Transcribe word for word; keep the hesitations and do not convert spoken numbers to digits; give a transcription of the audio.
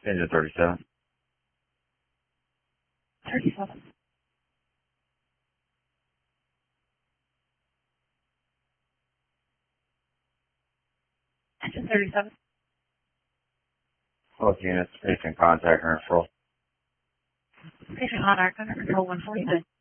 Engine thirty-seven. thirty-seven. Engine thirty-seven. Both units, patient contact and referral. Patient contact under control one forty-nine.